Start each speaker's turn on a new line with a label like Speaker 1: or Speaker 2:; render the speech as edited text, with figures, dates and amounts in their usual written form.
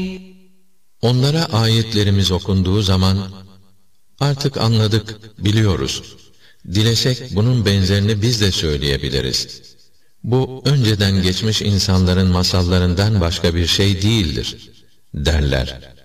Speaker 1: Onlara ayetlerimiz okunduğu zaman, artık anladık, biliyoruz. Dilesek bunun benzerini biz de söyleyebiliriz. Bu önceden geçmiş insanların masallarından başka bir şey değildir, derler.